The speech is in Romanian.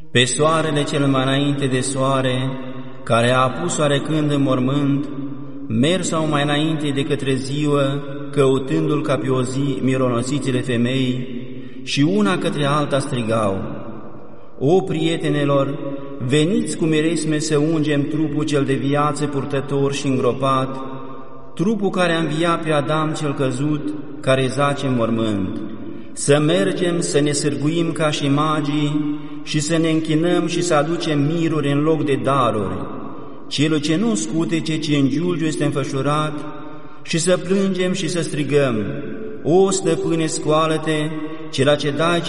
Pe soarele cel mai înainte de soare, care a apus oarecând în mormânt, merg sau mai înainte de către ziua, căutându-l ca pe o zi mironosițile femei, și una către alta strigau: O prietenelor, veniți cu miresme să ungem trupul cel de viață purtător și îngropat, trupul care a înviat pe Adam cel căzut, care zace în mormânt. Să mergem să ne sârguim ca și magii și să ne închinăm și să aducem miruri în loc de daruri, celul ce nu scutece, ci în giulgiu este înfășurat, și să plângem și să strigăm: O stăpâne, scoală-te, cela ce dai